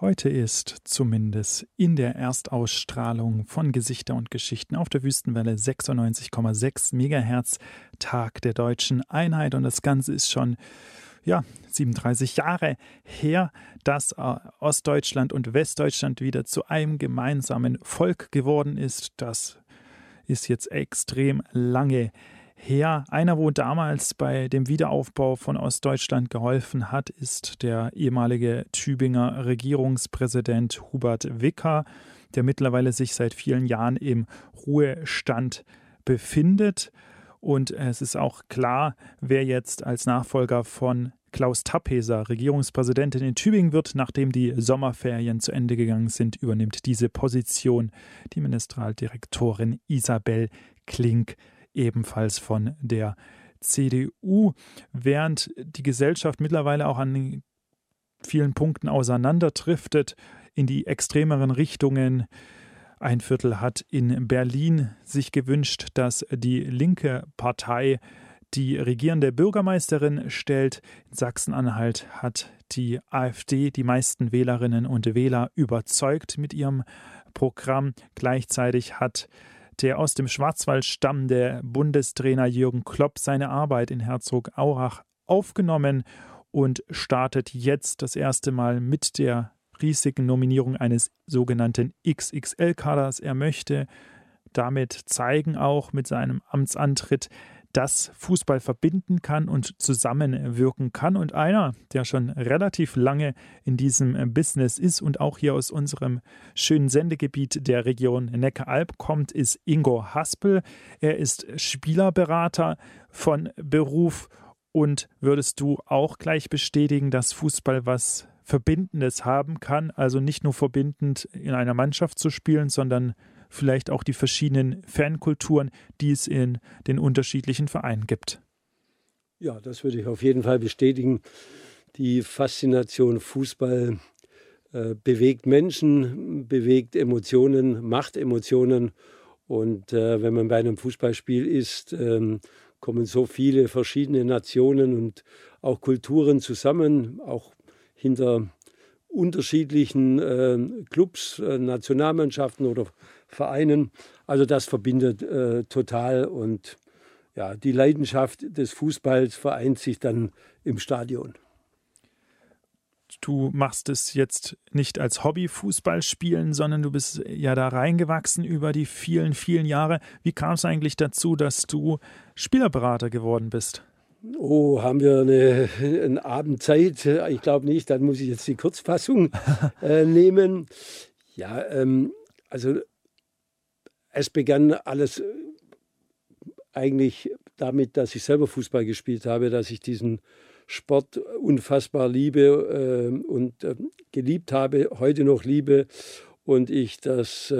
Heute ist zumindest in der Erstausstrahlung von Gesichter und Geschichten auf der Wüstenwelle 96,6 MHz Tag der Deutschen Einheit. Und das Ganze ist schon 37 Jahre her, dass Ostdeutschland und Westdeutschland wieder zu einem gemeinsamen Volk geworden ist. Das ist jetzt extrem lange her. Einer, wo damals bei dem Wiederaufbau von Ostdeutschland geholfen hat, ist der ehemalige Tübinger Regierungspräsident Hubert Wicker, der mittlerweile sich seit vielen Jahren im Ruhestand befindet. Und es ist auch klar, wer jetzt als Nachfolger von Klaus Tappeser Regierungspräsidentin in Tübingen wird, nachdem die Sommerferien zu Ende gegangen sind, übernimmt diese Position die Ministerialdirektorin Isabel Klink, ebenfalls von der CDU, während die Gesellschaft mittlerweile auch an vielen Punkten auseinanderdriftet in die extremeren Richtungen. Ein Viertel hat in Berlin sich gewünscht, dass die linke Partei die regierende Bürgermeisterin stellt. In Sachsen-Anhalt hat die AfD die meisten Wählerinnen und Wähler überzeugt mit ihrem Programm. Gleichzeitig hat der aus dem Schwarzwald stammende Bundestrainer Jürgen Klopp seine Arbeit in Herzogenaurach aufgenommen und startet jetzt das erste Mal mit der riesigen Nominierung eines sogenannten XXL-Kaders. Er möchte damit zeigen, auch mit seinem Amtsantritt, dass Fußball verbinden kann und zusammenwirken kann. Und einer, der schon relativ lange in diesem Business ist und auch hier aus unserem schönen Sendegebiet der Region Neckaralb kommt, ist Ingo Haspel. Er ist Spielerberater von Beruf. Und würdest du auch gleich bestätigen, dass Fußball was Verbindendes haben kann? Also nicht nur verbindend in einer Mannschaft zu spielen, sondern vielleicht auch die verschiedenen Fankulturen, die es in den unterschiedlichen Vereinen gibt. Ja, das würde ich auf jeden Fall bestätigen. Die Faszination Fußball bewegt Menschen, bewegt Emotionen, macht Emotionen. Und wenn man bei einem Fußballspiel ist, kommen so viele verschiedene Nationen und auch Kulturen zusammen, auch hinter unterschiedlichen Clubs, Nationalmannschaften oder Vereinen. Also das verbindet total und ja, die Leidenschaft des Fußballs vereint sich dann im Stadion. Du machst es jetzt nicht als Hobby Fußball spielen, sondern du bist ja da reingewachsen über die vielen, vielen Jahre. Wie kam es eigentlich dazu, dass du Spielerberater geworden bist? Oh, haben wir eine Abendzeit? Ich glaube nicht, dann muss ich jetzt die Kurzfassung nehmen. Ja, also es begann alles eigentlich damit, dass ich selber Fußball gespielt habe, dass ich diesen Sport unfassbar liebe und geliebt habe, heute noch liebe und ich das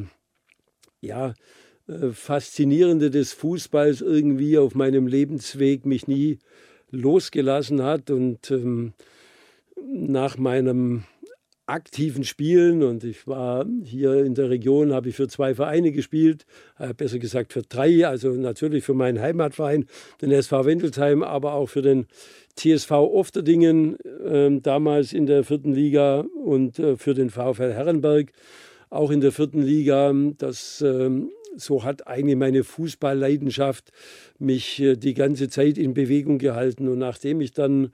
Faszinierende des Fußballs irgendwie auf meinem Lebensweg mich nie losgelassen hat und nach meinem aktiven Spielen und ich war hier in der Region, habe ich für 2 Vereine gespielt, besser gesagt für 3, also natürlich für meinen Heimatverein, den SV Wendelsheim, aber auch für den TSV Ofterdingen, damals in der 4. Liga und für den VfL Herrenberg, auch in der 4. Liga. So hat eigentlich meine Fußballleidenschaft mich die ganze Zeit in Bewegung gehalten und nachdem ich dann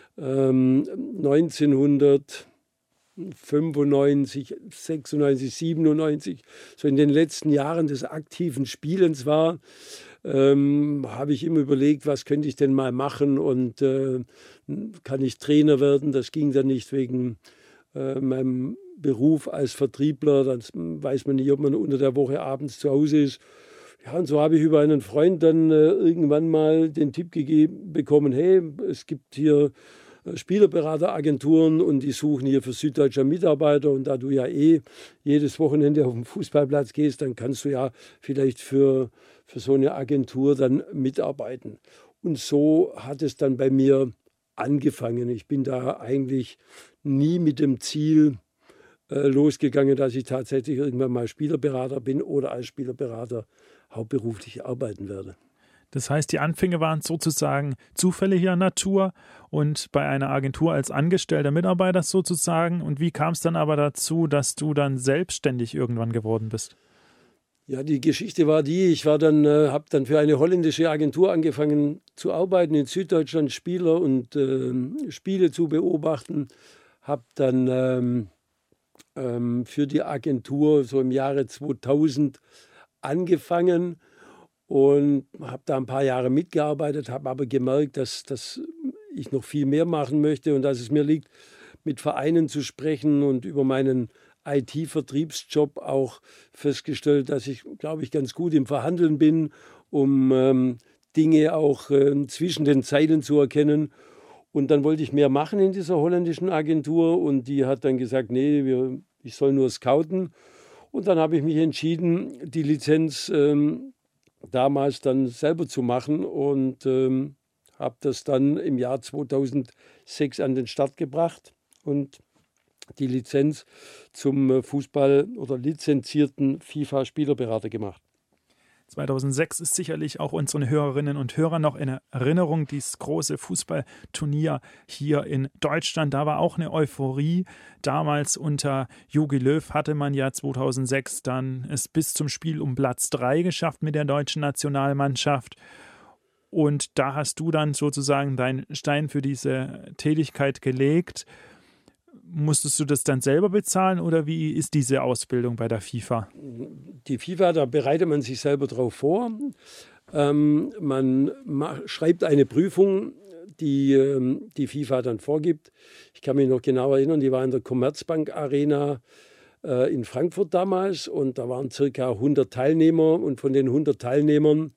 1995, 96, 97, so in den letzten Jahren des aktiven Spielens war, habe ich immer überlegt, was könnte ich denn mal machen und kann ich Trainer werden? Das ging dann nicht wegen meinem Beruf als Vertriebler. Dann weiß man nicht, ob man unter der Woche abends zu Hause ist. Ja, und so habe ich über einen Freund dann irgendwann mal den Tipp bekommen, hey, es gibt hier Spielerberateragenturen und die suchen hier für Süddeutscher Mitarbeiter und da du ja jedes Wochenende auf den Fußballplatz gehst, dann kannst du ja vielleicht für so eine Agentur dann mitarbeiten. Und so hat es dann bei mir angefangen. Ich bin da eigentlich nie mit dem Ziel losgegangen, dass ich tatsächlich irgendwann mal Spielerberater bin oder als Spielerberater hauptberuflich arbeiten werde. Das heißt, die Anfänge waren sozusagen zufälliger Natur und bei einer Agentur als angestellter Mitarbeiter sozusagen. Und wie kam es dann aber dazu, dass du dann selbstständig irgendwann geworden bist? Ja, die Geschichte war die, habe dann für eine holländische Agentur angefangen zu arbeiten in Süddeutschland, Spieler und Spiele zu beobachten. Habe dann für die Agentur so im Jahre 2000 angefangen und habe da ein paar Jahre mitgearbeitet, habe aber gemerkt, dass ich noch viel mehr machen möchte und dass es mir liegt, mit Vereinen zu sprechen und über meinen IT-Vertriebsjob auch festgestellt, dass ich, glaube ich, ganz gut im Verhandeln bin, um Dinge auch zwischen den Zeilen zu erkennen. Und dann wollte ich mehr machen in dieser holländischen Agentur und die hat dann gesagt, nee, ich soll nur scouten. Und dann habe ich mich entschieden, die Lizenz damals dann selber zu machen und habe das dann im Jahr 2006 an den Start gebracht und die Lizenz zum Fußball- oder lizenzierten FIFA-Spielerberater gemacht. 2006 ist sicherlich auch unseren Hörerinnen und Hörern noch in Erinnerung, dieses große Fußballturnier hier in Deutschland. Da war auch eine Euphorie. Damals unter Jogi Löw hatte man ja 2006 dann es bis zum Spiel um Platz 3 geschafft mit der deutschen Nationalmannschaft. Und da hast du dann sozusagen deinen Stein für diese Tätigkeit gelegt. Musstest du das dann selber bezahlen oder wie ist diese Ausbildung bei der FIFA? Die FIFA, da bereitet man sich selber drauf vor. Man schreibt eine Prüfung, die FIFA dann vorgibt. Ich kann mich noch genau erinnern, die war in der Commerzbank Arena in Frankfurt damals und da waren circa 100 Teilnehmer und von den 100 Teilnehmern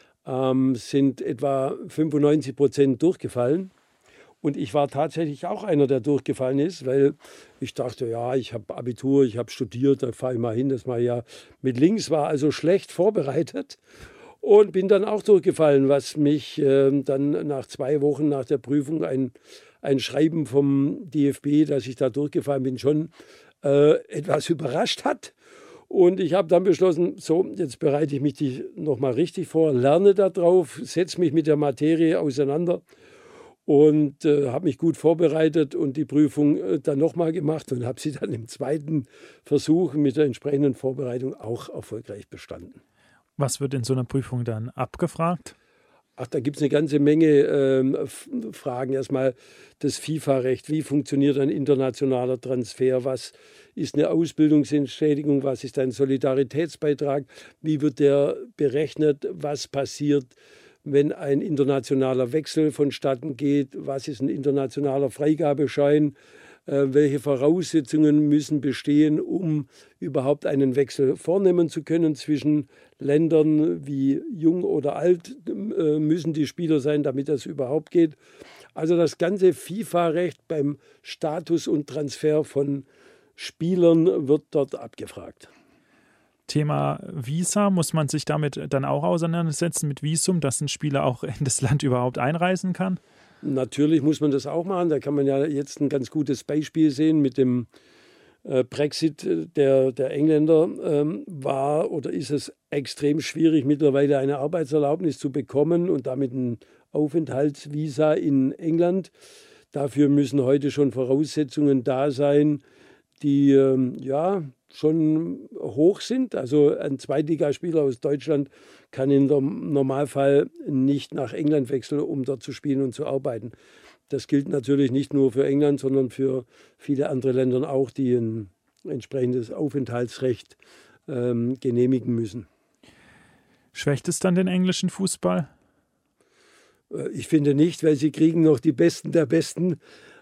sind etwa 95% durchgefallen. Und ich war tatsächlich auch einer, der durchgefallen ist, weil ich dachte, ja, ich habe Abitur, ich habe studiert, da fahre ich mal hin, das mache ich ja mit links, war also schlecht vorbereitet und bin dann auch durchgefallen, was mich dann nach 2 Wochen nach der Prüfung ein Schreiben vom DFB, dass ich da durchgefallen bin, schon etwas überrascht hat. Und ich habe dann beschlossen, so, jetzt bereite ich mich nochmal richtig vor, lerne da drauf, setze mich mit der Materie auseinander. Und habe mich gut vorbereitet und die Prüfung dann nochmal gemacht und habe sie dann im zweiten Versuch mit der entsprechenden Vorbereitung auch erfolgreich bestanden. Was wird in so einer Prüfung dann abgefragt? Ach, da gibt es eine ganze Menge Fragen. Erstmal das FIFA-Recht. Wie funktioniert ein internationaler Transfer? Was ist eine Ausbildungsentschädigung? Was ist ein Solidaritätsbeitrag? Wie wird der berechnet? Was passiert, wenn ein internationaler Wechsel vonstatten geht? Was ist ein internationaler Freigabeschein? Welche Voraussetzungen müssen bestehen, um überhaupt einen Wechsel vornehmen zu können zwischen Ländern? Wie jung oder alt müssen die Spieler sein, damit das überhaupt geht? Also das ganze FIFA-Recht beim Status und Transfer von Spielern wird dort abgefragt. Thema Visa, muss man sich damit dann auch auseinandersetzen mit Visum, dass ein Spieler auch in das Land überhaupt einreisen kann? Natürlich muss man das auch machen. Da kann man ja jetzt ein ganz gutes Beispiel sehen mit dem Brexit der Engländer. War oder ist es extrem schwierig, mittlerweile eine Arbeitserlaubnis zu bekommen und damit ein Aufenthaltsvisa in England. Dafür müssen heute schon Voraussetzungen da sein, die schon hoch sind. Also ein Zweitligaspieler aus Deutschland kann im Normalfall nicht nach England wechseln, um dort zu spielen und zu arbeiten. Das gilt natürlich nicht nur für England, sondern für viele andere Länder auch, die ein entsprechendes Aufenthaltsrecht genehmigen müssen. Schwächt es dann den englischen Fußball? Ich finde nicht, weil sie kriegen noch die Besten der Besten.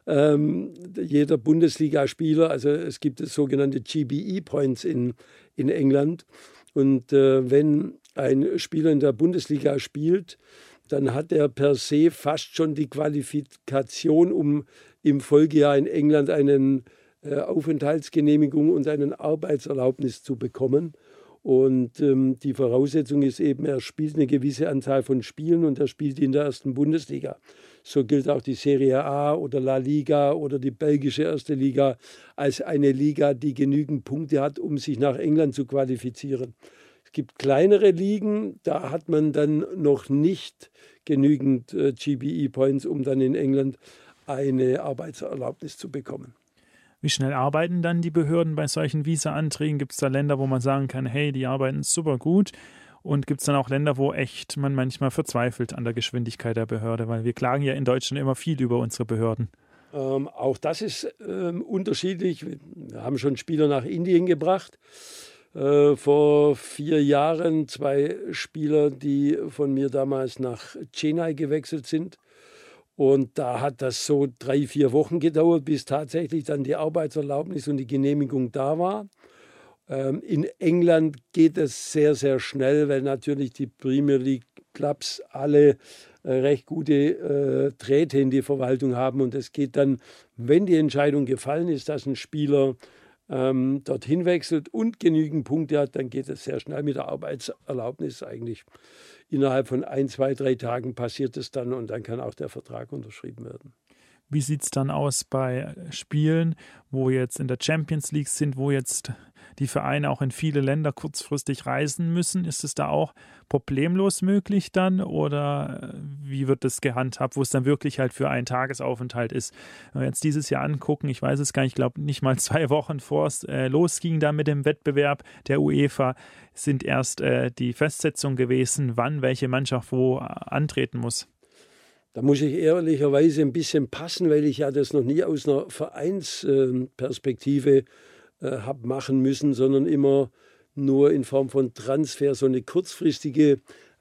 Jeder Bundesligaspieler, also es gibt das sogenannte GBE-Points in England. Und wenn ein Spieler in der Bundesliga spielt, dann hat er per se fast schon die Qualifikation, um im Folgejahr in England eine Aufenthaltsgenehmigung und eine Arbeitserlaubnis zu bekommen. Und die Voraussetzung ist eben, er spielt eine gewisse Anzahl von Spielen und er spielt in der ersten Bundesliga. So gilt auch die Serie A oder La Liga oder die belgische erste Liga als eine Liga, die genügend Punkte hat, um sich nach England zu qualifizieren. Es gibt kleinere Ligen, da hat man dann noch nicht genügend GBE-Points, um dann in England eine Arbeitserlaubnis zu bekommen. Wie schnell arbeiten dann die Behörden bei solchen Visa-Anträgen? Gibt es da Länder, wo man sagen kann, hey, die arbeiten super gut? Und gibt es dann auch Länder, wo echt man manchmal verzweifelt an der Geschwindigkeit der Behörde? Weil wir klagen ja in Deutschland immer viel über unsere Behörden. Auch das ist unterschiedlich. Wir haben schon Spieler nach Indien gebracht. Vor 4 Jahren 2 Spieler, die von mir damals nach Chennai gewechselt sind. Und da hat das so 3-4 Wochen gedauert, bis tatsächlich dann die Arbeitserlaubnis und die Genehmigung da war. In England geht es sehr, sehr schnell, weil natürlich die Premier League Clubs alle recht gute Drähte in die Verwaltung haben. Und es geht dann, wenn die Entscheidung gefallen ist, dass ein Spieler dorthin wechselt und genügend Punkte hat, dann geht es sehr schnell mit der Arbeitserlaubnis. Eigentlich innerhalb von 1, 2, 3 Tagen passiert es dann und dann kann auch der Vertrag unterschrieben werden. Wie sieht es dann aus bei Spielen, wo jetzt in der Champions League sind, wo jetzt die Vereine auch in viele Länder kurzfristig reisen müssen? Ist es da auch problemlos möglich dann oder wie wird das gehandhabt, wo es dann wirklich halt für einen Tagesaufenthalt ist? Wenn wir jetzt dieses Jahr angucken, ich weiß es gar nicht, ich glaube nicht mal 2 Wochen vor es losging da mit dem Wettbewerb der UEFA, sind erst die Festsetzungen gewesen, wann welche Mannschaft wo antreten muss. Da muss ich ehrlicherweise ein bisschen passen, weil ich ja das noch nie aus einer Vereinsperspektive habe machen müssen, sondern immer nur in Form von Transfer, so eine kurzfristige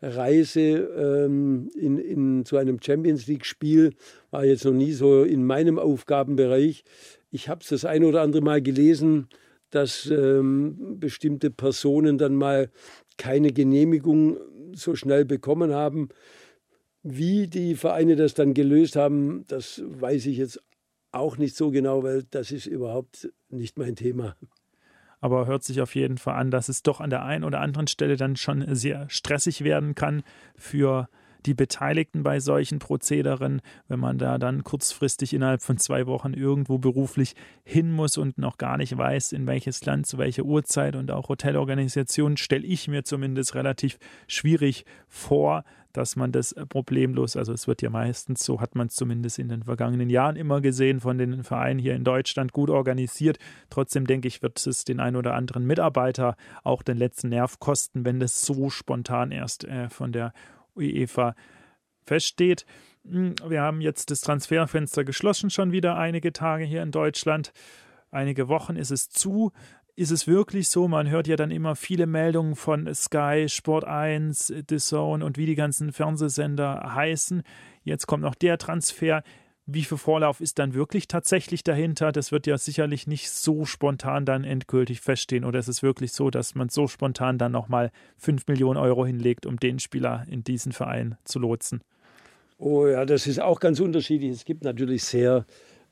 Reise in zu einem Champions League-Spiel war jetzt noch nie so in meinem Aufgabenbereich. Ich habe es das ein oder andere Mal gelesen, dass bestimmte Personen dann mal keine Genehmigung so schnell bekommen haben. Wie die Vereine das dann gelöst haben, das weiß ich jetzt auch nicht so genau, weil das ist überhaupt nicht mein Thema. Aber hört sich auf jeden Fall an, dass es doch an der einen oder anderen Stelle dann schon sehr stressig werden kann für die Beteiligten bei solchen Prozederen, wenn man da dann kurzfristig innerhalb von 2 Wochen irgendwo beruflich hin muss und noch gar nicht weiß, in welches Land, zu welcher Uhrzeit, und auch Hotelorganisationen stelle ich mir zumindest relativ schwierig vor, dass man das problemlos, also es wird ja meistens, so hat man es zumindest in den vergangenen Jahren immer gesehen, von den Vereinen hier in Deutschland gut organisiert. Trotzdem denke ich, wird es den einen oder anderen Mitarbeiter auch den letzten Nerv kosten, wenn das so spontan erst von der UEFA feststeht. Wir haben jetzt das Transferfenster geschlossen, schon wieder einige Tage hier in Deutschland. Einige Wochen ist es zu. Ist es wirklich so? Man hört ja dann immer viele Meldungen von Sky, Sport 1, DAZN und wie die ganzen Fernsehsender heißen. Jetzt kommt noch der Transfer. Wie viel Vorlauf ist dann wirklich tatsächlich dahinter? Das wird ja sicherlich nicht so spontan dann endgültig feststehen. Oder ist es wirklich so, dass man so spontan dann nochmal 5 Millionen Euro hinlegt, um den Spieler in diesen Verein zu lotsen? Oh ja, das ist auch ganz unterschiedlich. Es gibt natürlich sehr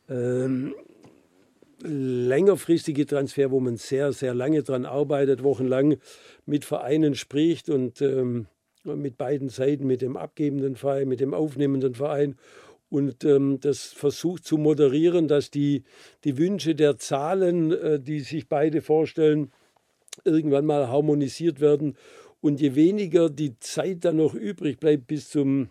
längerfristige Transfer, wo man sehr, sehr lange dran arbeitet, wochenlang mit Vereinen spricht und mit beiden Seiten, mit dem abgebenden Verein, mit dem aufnehmenden Verein und das versucht zu moderieren, dass die Wünsche der Zahlen, die sich beide vorstellen, irgendwann mal harmonisiert werden. Und je weniger die Zeit dann noch übrig bleibt bis zum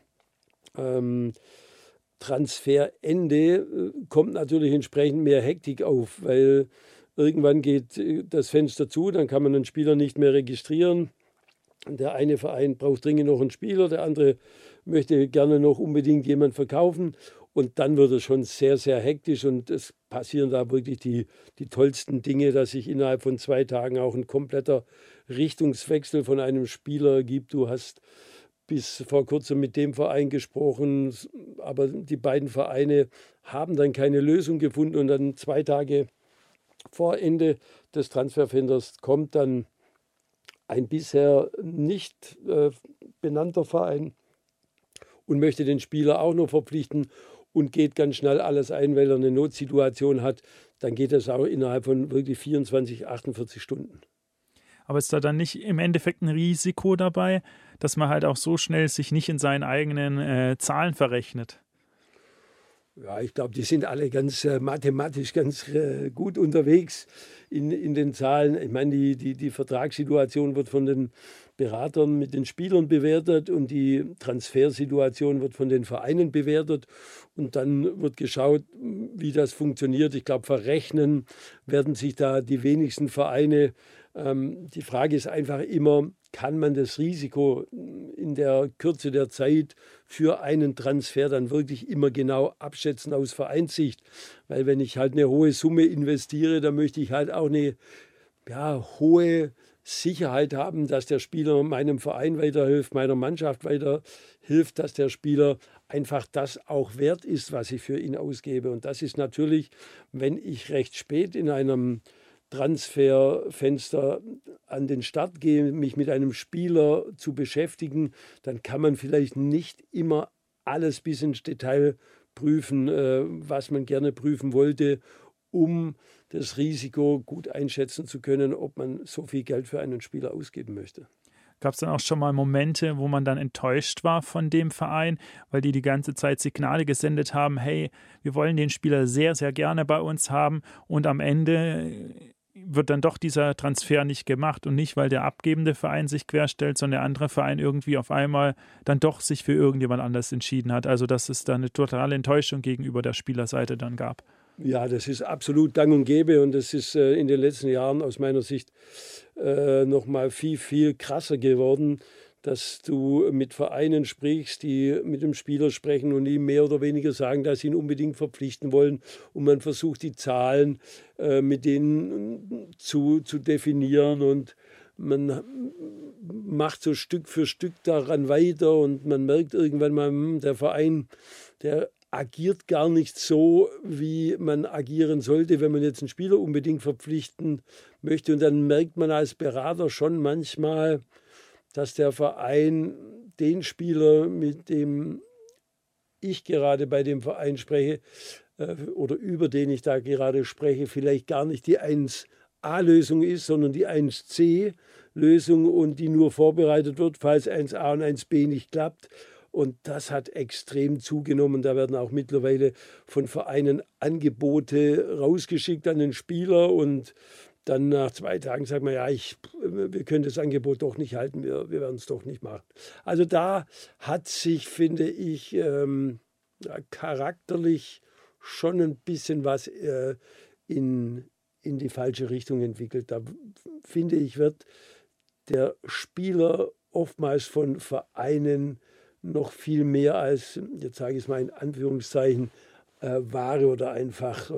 Transferende, kommt natürlich entsprechend mehr Hektik auf, weil irgendwann geht das Fenster zu, dann kann man einen Spieler nicht mehr registrieren. Der eine Verein braucht dringend noch einen Spieler, der andere möchte gerne noch unbedingt jemanden verkaufen und dann wird es schon sehr, sehr hektisch und es passieren da wirklich die tollsten Dinge, dass sich innerhalb von 2 Tagen auch ein kompletter Richtungswechsel von einem Spieler gibt. Du hast bis vor kurzem mit dem Verein gesprochen, aber die beiden Vereine haben dann keine Lösung gefunden und dann 2 Tage vor Ende des Transferfensters kommt dann ein bisher nicht benannter Verein und möchte den Spieler auch noch verpflichten und geht ganz schnell alles ein, weil er eine Notsituation hat. Dann geht das auch innerhalb von wirklich 24, 48 Stunden. Aber ist da dann nicht im Endeffekt ein Risiko dabei, dass man halt auch so schnell sich nicht in seinen eigenen Zahlen verrechnet? Ja, ich glaube, die sind alle ganz mathematisch ganz gut unterwegs in den Zahlen. Ich meine, die Vertragssituation wird von den Beratern mit den Spielern bewertet und die Transfersituation wird von den Vereinen bewertet. Und dann wird geschaut, wie das funktioniert. Ich glaube, verrechnen werden sich da die wenigsten Vereine. Die Frage ist einfach immer, kann man das Risiko in der Kürze der Zeit für einen Transfer dann wirklich immer genau abschätzen aus Vereinssicht? Weil wenn ich halt eine hohe Summe investiere, dann möchte ich halt auch eine hohe Sicherheit haben, dass der Spieler meinem Verein weiterhilft, meiner Mannschaft weiterhilft, dass der Spieler einfach das auch wert ist, was ich für ihn ausgebe. Und das ist natürlich, wenn ich recht spät in einem Transferfenster an den Start gehe, mich mit einem Spieler zu beschäftigen, dann kann man vielleicht nicht immer alles bis ins Detail prüfen, was man gerne prüfen wollte, um das Risiko gut einschätzen zu können, ob man so viel Geld für einen Spieler ausgeben möchte. Gab es dann auch schon mal Momente, wo man dann enttäuscht war von dem Verein, weil die ganze Zeit Signale gesendet haben, hey, wir wollen den Spieler sehr, sehr gerne bei uns haben und am Ende wird dann doch dieser Transfer nicht gemacht und nicht, weil der abgebende Verein sich querstellt, sondern der andere Verein irgendwie auf einmal dann doch sich für irgendjemand anders entschieden hat. Also dass es da eine totale Enttäuschung gegenüber der Spielerseite dann gab. Ja, das ist absolut gang und gäbe und das ist in den letzten Jahren aus meiner Sicht noch mal viel, viel krasser geworden, dass du mit Vereinen sprichst, die mit dem Spieler sprechen und ihm mehr oder weniger sagen, dass sie ihn unbedingt verpflichten wollen. Und man versucht, die Zahlen mit denen zu definieren und man macht so Stück für Stück daran weiter und man merkt irgendwann mal, der Verein, der agiert gar nicht so, wie man agieren sollte, wenn man jetzt einen Spieler unbedingt verpflichten möchte. Und dann merkt man als Berater schon manchmal, dass der Verein den Spieler, mit dem ich gerade bei dem Verein spreche oder über den ich da gerade spreche, vielleicht gar nicht die 1A-Lösung ist, sondern die 1C-Lösung und die nur vorbereitet wird, falls 1A und 1B nicht klappt. Und das hat extrem zugenommen. Da werden auch mittlerweile von Vereinen Angebote rausgeschickt an den Spieler und dann nach 2 Tagen sagt man, ja, wir können das Angebot doch nicht halten, wir werden es doch nicht machen. Also da hat sich, finde ich, charakterlich schon ein bisschen was in die falsche Richtung entwickelt. Da finde ich, wird der Spieler oftmals von Vereinen noch viel mehr als, jetzt sage ich es mal in Anführungszeichen, Ware oder einfach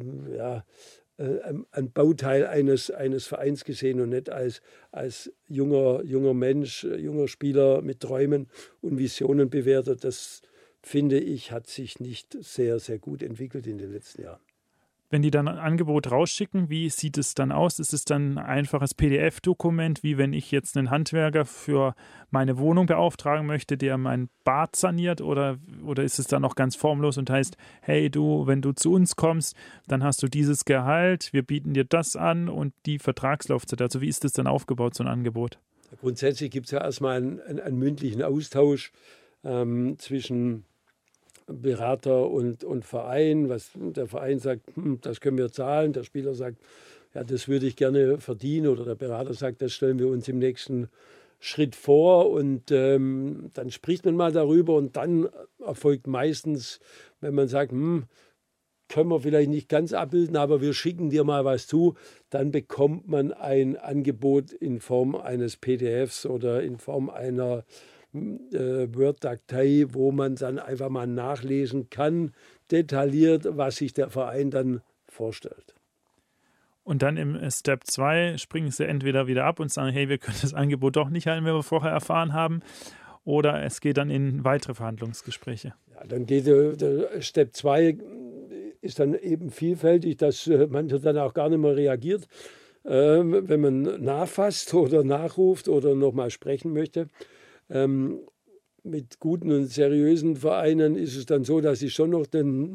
ein Bauteil eines Vereins gesehen und nicht als junger Mensch, junger Spieler mit Träumen und Visionen bewertet. Das, finde ich, hat sich nicht sehr, sehr gut entwickelt in den letzten Jahren. Wenn die dann ein Angebot rausschicken, wie sieht es dann aus? Ist es dann ein einfaches PDF-Dokument, wie wenn ich jetzt einen Handwerker für meine Wohnung beauftragen möchte, der mein Bad saniert? Oder ist es dann noch ganz formlos und heißt, hey du, wenn du zu uns kommst, dann hast du dieses Gehalt, wir bieten dir das an und die Vertragslaufzeit. Also wie ist das dann aufgebaut, so ein Angebot? Grundsätzlich gibt es ja erstmal einen mündlichen Austausch zwischen Berater und Verein, was der Verein sagt, das können wir zahlen, der Spieler sagt, ja, das würde ich gerne verdienen oder der Berater sagt, das stellen wir uns im nächsten Schritt vor und dann spricht man mal darüber und dann erfolgt meistens, wenn man sagt, können wir vielleicht nicht ganz abbilden, aber wir schicken dir mal was zu, dann bekommt man ein Angebot in Form eines PDFs oder in Form einer Word-Datei, wo man dann einfach mal nachlesen kann, detailliert, was sich der Verein dann vorstellt. Und dann im Step 2 springen sie entweder wieder ab und sagen, hey, wir können das Angebot doch nicht halten, wie wir vorher erfahren haben, oder es geht dann in weitere Verhandlungsgespräche. Ja, dann geht der Step 2 ist dann eben vielfältig, dass man dann auch gar nicht mehr reagiert, wenn man nachfasst oder nachruft oder nochmal sprechen möchte. Mit guten und seriösen Vereinen ist es dann so, dass sie schon noch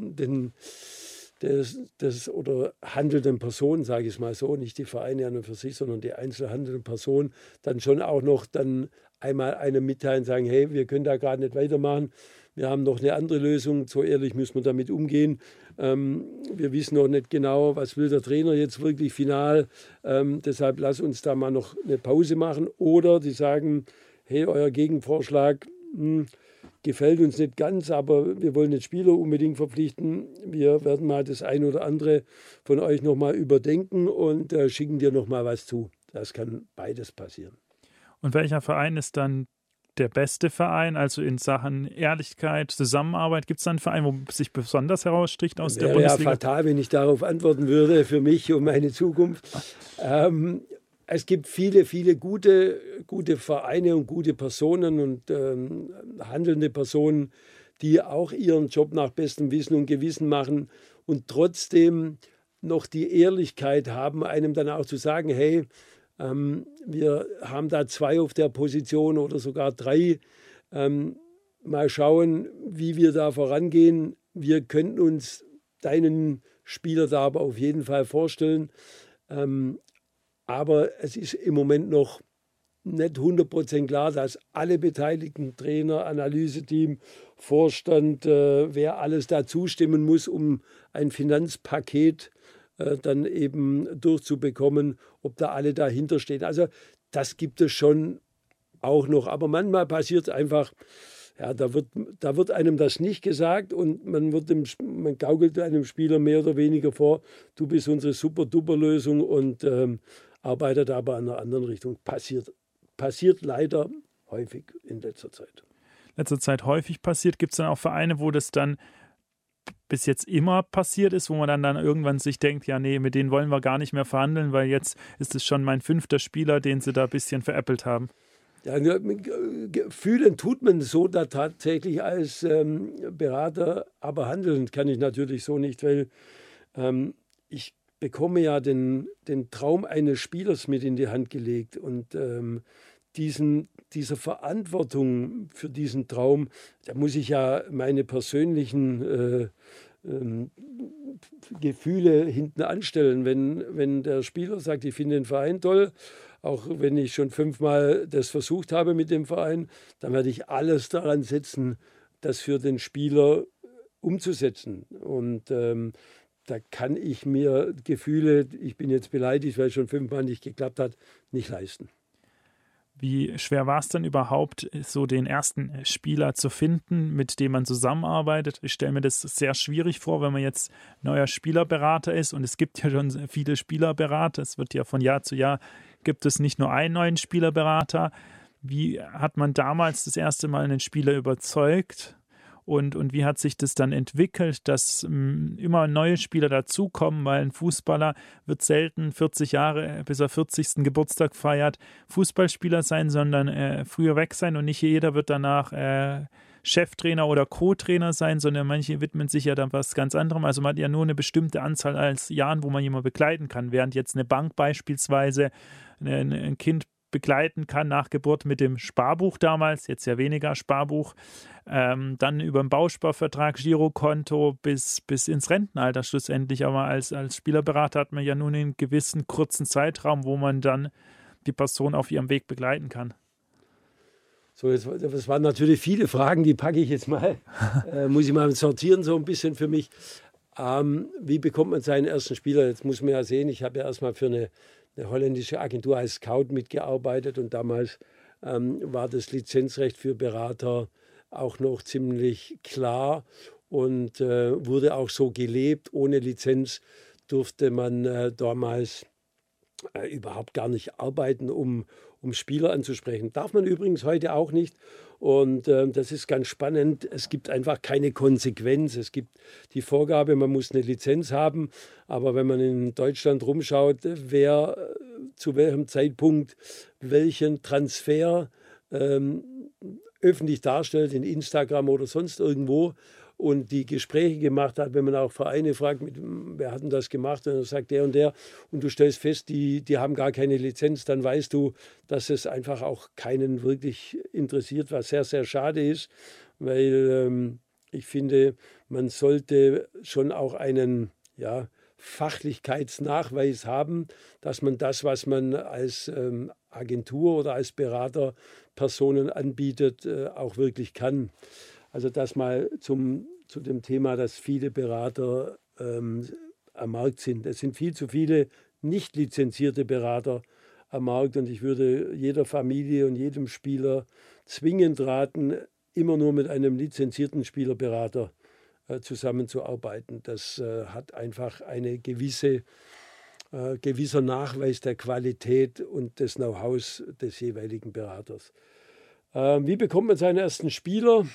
oder handelnden Personen, sage ich es mal so, nicht die Vereine an und für sich, sondern die einzelnen handelnden Personen, dann schon auch noch dann einmal einem mitteilen, sagen, hey, wir können da gerade nicht weitermachen, wir haben noch eine andere Lösung, so ehrlich müssen wir damit umgehen. Wir wissen noch nicht genau, was will der Trainer jetzt wirklich final. Deshalb lass uns da mal noch eine Pause machen. Oder die sagen, hey, euer Gegenvorschlag gefällt uns nicht ganz, aber wir wollen den Spieler unbedingt verpflichten. Wir werden mal das ein oder andere von euch nochmal überdenken und schicken dir nochmal was zu. Das kann beides passieren. Und welcher Verein ist dann der beste Verein, also in Sachen Ehrlichkeit, Zusammenarbeit? Gibt es da einen Verein, wo sich besonders heraussticht aus der Bundesliga? Wäre ja fatal, wenn ich darauf antworten würde, für mich und meine Zukunft. Es gibt viele, viele gute Vereine und gute Personen und handelnde Personen, die auch ihren Job nach bestem Wissen und Gewissen machen und trotzdem noch die Ehrlichkeit haben, einem dann auch zu sagen, hey, wir haben da 2 auf der Position oder sogar 3. Mal schauen, wie wir da vorangehen. Wir könnten uns deinen Spieler da aber auf jeden Fall vorstellen. Aber es ist im Moment noch nicht 100% klar, dass alle beteiligten Trainer, Analyseteam, Vorstand, wer alles da zustimmen muss, um ein Finanzpaket dann eben durchzubekommen, ob da alle dahinter stehen. Also das gibt es schon auch noch. Aber manchmal passiert es einfach, ja, da wird einem das nicht gesagt und man gaukelt einem Spieler mehr oder weniger vor, du bist unsere Super-Duper-Lösung und arbeitet aber in einer anderen Richtung. Passiert leider häufig in letzter Zeit. Letzter Zeit häufig passiert. Gibt es dann auch Vereine, wo das dann bis jetzt immer passiert ist, wo man dann irgendwann sich denkt, ja nee, mit denen wollen wir gar nicht mehr verhandeln, weil jetzt ist es schon mein 5. Spieler, den sie da ein bisschen veräppelt haben? Ja, fühlen tut man so da tatsächlich als Berater, aber handeln kann ich natürlich so nicht, weil ich bekomme ja den Traum eines Spielers mit in die Hand gelegt und dieser Verantwortung für diesen Traum, da muss ich ja meine persönlichen Gefühle hinten anstellen. Wenn der Spieler sagt, ich finde den Verein toll, auch wenn ich schon 5-mal das versucht habe mit dem Verein, dann werde ich alles daran setzen, das für den Spieler umzusetzen. Und da kann ich mir Gefühle, ich bin jetzt beleidigt, weil es schon 5-mal nicht geklappt hat, nicht leisten. Wie schwer war es denn überhaupt, so den ersten Spieler zu finden, mit dem man zusammenarbeitet? Ich stelle mir das sehr schwierig vor, wenn man jetzt neuer Spielerberater ist und es gibt ja schon viele Spielerberater. Es wird ja von Jahr zu Jahr, gibt es nicht nur einen neuen Spielerberater. Wie hat man damals das erste Mal einen Spieler überzeugt? Und wie hat sich das dann entwickelt, dass immer neue Spieler dazukommen, weil ein Fußballer wird selten 40 Jahre, bis er 40. Geburtstag feiert, Fußballspieler sein, sondern früher weg sein und nicht jeder wird danach Cheftrainer oder Co-Trainer sein, sondern manche widmen sich ja dann was ganz anderem. Also man hat ja nur eine bestimmte Anzahl als Jahren, wo man jemanden begleiten kann, während jetzt eine Bank beispielsweise ein Kind begleiten kann nach Geburt mit dem Sparbuch damals, jetzt ja weniger Sparbuch, dann über einen Bausparvertrag, Girokonto bis ins Rentenalter schlussendlich. Aber als Spielerberater hat man ja nun einen gewissen kurzen Zeitraum, wo man dann die Person auf ihrem Weg begleiten kann. So, das waren natürlich viele Fragen, die packe ich jetzt mal, muss ich mal sortieren so ein bisschen für mich. Wie bekommt man seinen ersten Spieler? Jetzt muss man ja sehen, ich habe ja erstmal für eine holländische Agentur als Scout mitgearbeitet und damals war das Lizenzrecht für Berater auch noch ziemlich klar und wurde auch so gelebt. Ohne Lizenz durfte man damals überhaupt gar nicht arbeiten, um Spieler anzusprechen. Darf man übrigens heute auch nicht. Und das ist ganz spannend. Es gibt einfach keine Konsequenz. Es gibt die Vorgabe, man muss eine Lizenz haben. Aber wenn man in Deutschland rumschaut, wer zu welchem Zeitpunkt welchen Transfer öffentlich darstellt, in Instagram oder sonst irgendwo, und die Gespräche gemacht hat, wenn man auch Vereine fragt, wer hat denn das gemacht, und dann sagt der und du stellst fest, die haben gar keine Lizenz, dann weißt du, dass es einfach auch keinen wirklich interessiert, was sehr, sehr schade ist, weil ich finde, man sollte schon auch einen Fachlichkeitsnachweis haben, dass man das, was man als Agentur oder als Berater Personen anbietet, auch wirklich kann. Also das mal zu dem Thema, dass viele Berater am Markt sind. Es sind viel zu viele nicht lizenzierte Berater am Markt und ich würde jeder Familie und jedem Spieler zwingend raten, immer nur mit einem lizenzierten Spielerberater zusammenzuarbeiten. Das hat einfach eine gewisser Nachweis der Qualität und des Know-hows des jeweiligen Beraters. Wie bekommt man seinen ersten Spieler?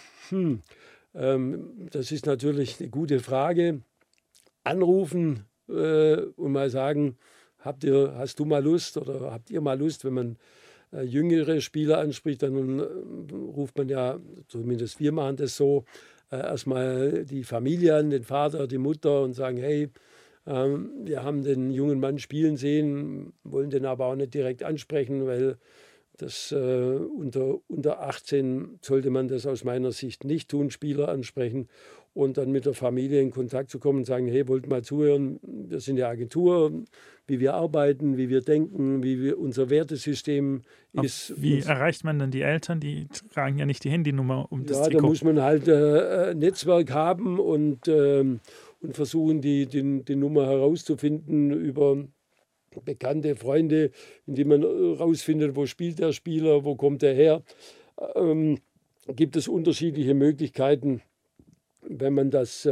Das ist natürlich eine gute Frage. Anrufen und mal sagen, hast du mal Lust oder habt ihr mal Lust, wenn man jüngere Spieler anspricht, dann ruft man ja, zumindest wir machen das so, erstmal die Familie an, den Vater, die Mutter und sagen, hey, wir haben den jungen Mann spielen sehen, wollen den aber auch nicht direkt ansprechen, weil das unter 18 sollte man das aus meiner Sicht nicht tun, Spieler ansprechen und dann mit der Familie in Kontakt zu kommen und sagen, hey, wollt mal zuhören, wir sind ja Agentur, wie wir arbeiten, wie wir denken, unser Wertesystem ist. Wie erreicht man dann die Eltern? Die tragen ja nicht die Handynummer um das Trikot. Ja, da muss man halt ein Netzwerk haben und versuchen, die Nummer herauszufinden über Bekannte, Freunde, indem man herausfindet, wo spielt der Spieler, wo kommt er her. Gibt es unterschiedliche Möglichkeiten. Wenn man das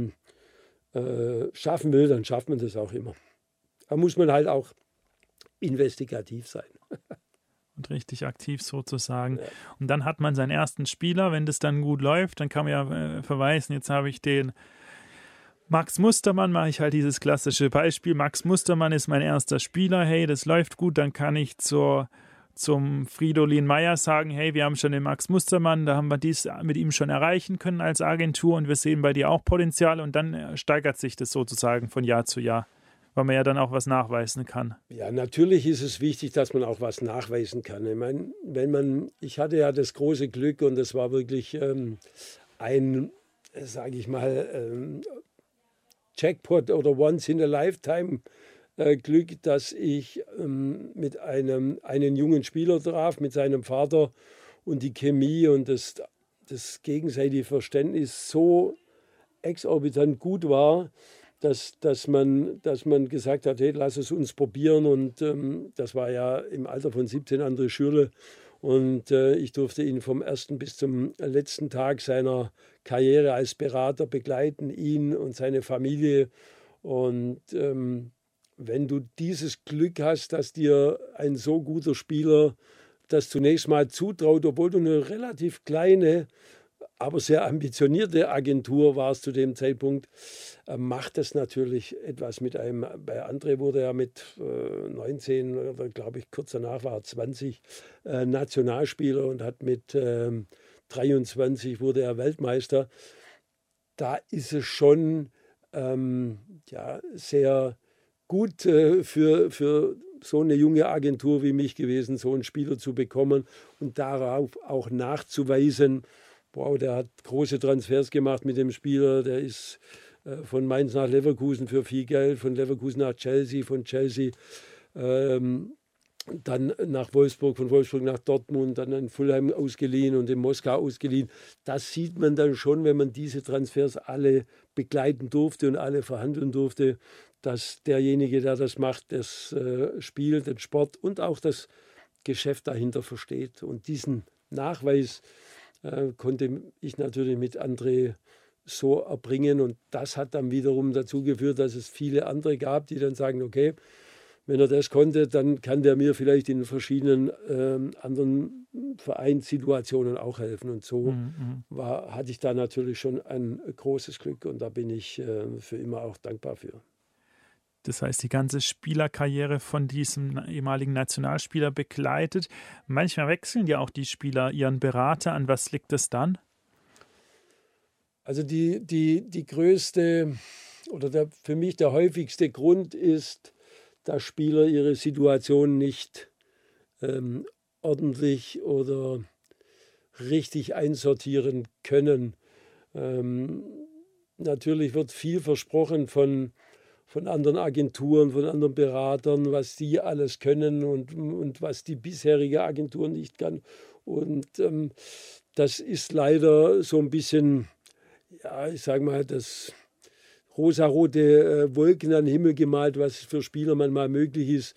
schaffen will, dann schafft man das auch immer. Da muss man halt auch investigativ sein. Und richtig aktiv sozusagen. Ja. Und dann hat man seinen ersten Spieler. Wenn das dann gut läuft, dann kann man ja verweisen, jetzt habe ich den Max Mustermann, mache ich halt dieses klassische Beispiel. Max Mustermann ist mein erster Spieler. Hey, das läuft gut. Dann kann ich zum Fridolin Meyer sagen, hey, wir haben schon den Max Mustermann, da haben wir dies mit ihm schon erreichen können als Agentur und wir sehen bei dir auch Potenzial und dann steigert sich das sozusagen von Jahr zu Jahr, weil man ja dann auch was nachweisen kann. Ja, natürlich ist es wichtig, dass man auch was nachweisen kann. Ich meine, ich hatte ja das große Glück und das war wirklich ein, sage ich mal, Jackpot oder Once in a Lifetime Glück, dass ich mit einen jungen Spieler traf, mit seinem Vater und die Chemie und das gegenseitige Verständnis so exorbitant gut war, dass man gesagt hat, hey, lass es uns probieren und das war ja im Alter von 17 André Schürrle und ich durfte ihn vom ersten bis zum letzten Tag seiner Karriere als Berater begleiten, ihn und seine Familie und wenn du dieses Glück hast, dass dir ein so guter Spieler das zunächst mal zutraut, obwohl du eine relativ kleine, aber sehr ambitionierte Agentur warst zu dem Zeitpunkt, macht das natürlich etwas mit einem. Bei André wurde er mit 19 oder glaube ich kurz danach war er 20 Nationalspieler und hat mit 23 wurde er Weltmeister. Da ist es schon sehr gut für so eine junge Agentur wie mich gewesen, so einen Spieler zu bekommen und darauf auch nachzuweisen, wow, der hat große Transfers gemacht mit dem Spieler, der ist von Mainz nach Leverkusen für viel Geld, von Leverkusen nach Chelsea, von Chelsea dann nach Wolfsburg, von Wolfsburg nach Dortmund, dann in Fulham ausgeliehen und in Moskau ausgeliehen. Das sieht man dann schon, wenn man diese Transfers alle begleiten durfte und alle verhandeln durfte, dass derjenige, der das macht, das Spiel, den Sport und auch das Geschäft dahinter versteht. Und diesen Nachweis konnte ich natürlich mit André so erbringen. Und das hat dann wiederum dazu geführt, dass es viele andere gab, die dann sagen, okay, wenn er das konnte, dann kann der mir vielleicht in verschiedenen anderen Vereinssituationen auch helfen. Und so hatte ich da natürlich schon ein großes Glück und da bin ich für immer auch dankbar für. Das heißt, die ganze Spielerkarriere von diesem ehemaligen Nationalspieler begleitet. Manchmal wechseln ja auch die Spieler ihren Berater. An was liegt das dann? Also die größte oder für mich der häufigste Grund ist, dass Spieler ihre Situation nicht ordentlich oder richtig einsortieren können. Natürlich wird viel versprochen von anderen Agenturen, von anderen Beratern, was die alles können und was die bisherige Agentur nicht kann. Und das ist leider so ein bisschen, ja, ich sage mal, das rosarote Wolken an den Himmel gemalt, was für Spieler manchmal möglich ist.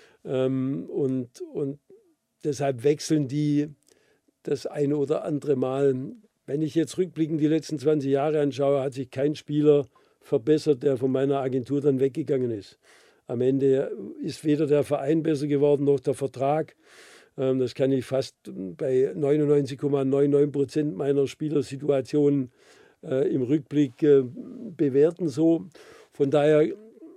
Und deshalb wechseln die das eine oder andere Mal. Wenn ich jetzt rückblickend die letzten 20 Jahre anschaue, hat sich kein Spieler verbessert, der von meiner Agentur dann weggegangen ist. Am Ende ist weder der Verein besser geworden, noch der Vertrag. Das kann ich fast bei 99,99% meiner Spielersituationen im Rückblick bewerten. So. Von daher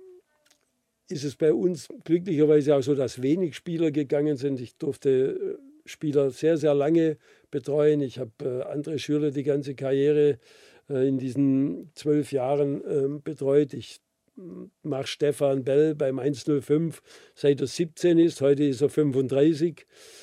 ist es bei uns glücklicherweise auch so, dass wenig Spieler gegangen sind. Ich durfte Spieler sehr, sehr lange betreuen. Ich habe André Schürrle die ganze Karriere in diesen 12 Jahren betreut. Ich mache Stefan Bell beim 105, seit er 17 ist. Heute ist er 35.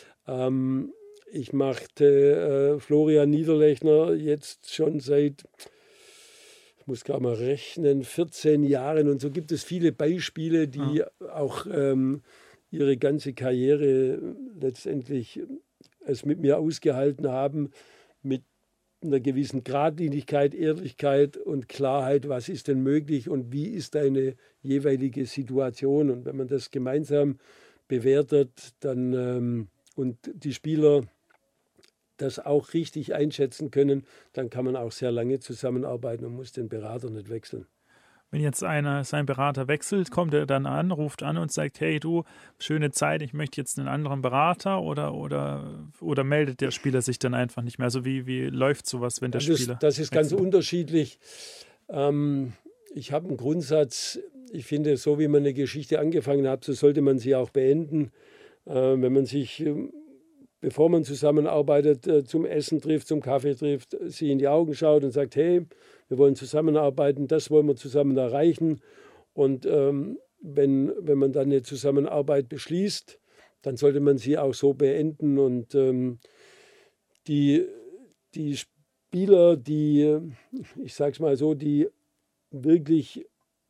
Ich machte Florian Niederlechner jetzt schon seit, ich muss gerade mal rechnen, 14 Jahren. Und so gibt es viele Beispiele, die auch ihre ganze Karriere letztendlich es mit mir ausgehalten haben, mit einer gewissen Geradlinigkeit, Ehrlichkeit und Klarheit, was ist denn möglich und wie ist eine jeweilige Situation. Und wenn man das gemeinsam bewertet, dann und die Spieler das auch richtig einschätzen können, dann kann man auch sehr lange zusammenarbeiten und muss den Berater nicht wechseln. Wenn jetzt sein Berater wechselt, kommt er dann an, ruft an und sagt, hey du, schöne Zeit, ich möchte jetzt einen anderen Berater oder meldet der Spieler sich dann einfach nicht mehr? Also wie läuft sowas, wenn der Spieler Das ist ganz wechselt? unterschiedlich. Ich habe einen Grundsatz, ich finde, so wie man eine Geschichte angefangen hat, so sollte man sie auch beenden. Wenn man sich, bevor man zusammenarbeitet, zum Essen trifft, zum Kaffee trifft, sie in die Augen schaut und sagt, hey, wir wollen zusammenarbeiten, das wollen wir zusammen erreichen. Und wenn man dann eine Zusammenarbeit beschließt, dann sollte man sie auch so beenden. Und die Spieler, die, ich sage es mal so, die wirklich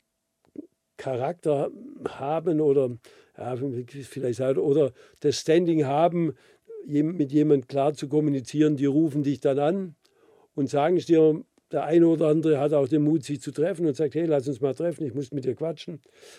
Charakter haben oder ja, vielleicht sagen, oder das Standing haben, mit jemandem klar zu kommunizieren, die rufen dich dann an und sagen es dir. Der eine oder andere hat auch den Mut, sich zu treffen und sagt, hey, lass uns mal treffen, ich muss mit dir quatschen.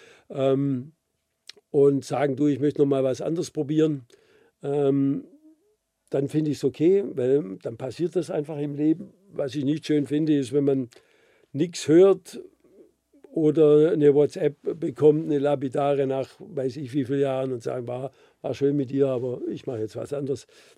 Und sagen, du, ich möchte noch mal was anderes probieren. Dann finde ich es okay, weil dann passiert das einfach im Leben. Was ich nicht schön finde, ist, wenn man nichts hört oder eine WhatsApp bekommt, eine lapidare nach weiß ich wie vielen Jahren und sagen, war schön mit dir, aber ich mache jetzt was anderes.